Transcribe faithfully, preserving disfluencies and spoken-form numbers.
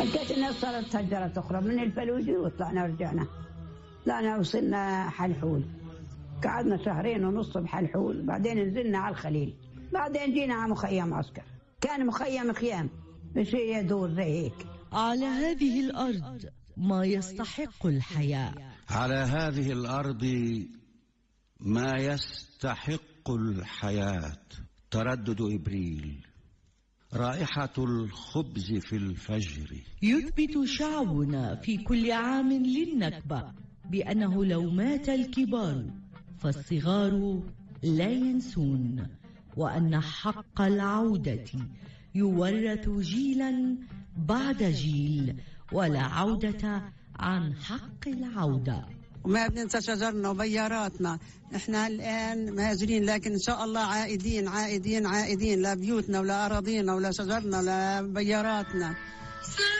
حكيت الناس صارت تهجرت أخرى من الفلوجي وطلعنا ورجعنا. طلعنا وصلنا حلحول، قعدنا شهرين ونص بحلحول، بعدين نزلنا على الخليل، بعدين جينا على مخيم عسكر، كان مخيم خيام شيء يدور زي هيك. على هذه الأرض ما يستحق الحياة، على هذه الأرض ما يستحق الحياة. تردد إبريل، رائحة الخبز في الفجر. يثبت شعبنا في كل عام للنكبة بأنه لو مات الكبار فالصغار لا ينسون، وأن حق العودة يورث جيلا بعد جيل، ولا عودة عن حق العودة. وما بننسى شجرنا وبياراتنا. احنا الآن مهاجرين، لكن إن شاء الله عائدين عائدين عائدين، لا بيوتنا ولا أراضينا ولا شجرنا ولا بياراتنا.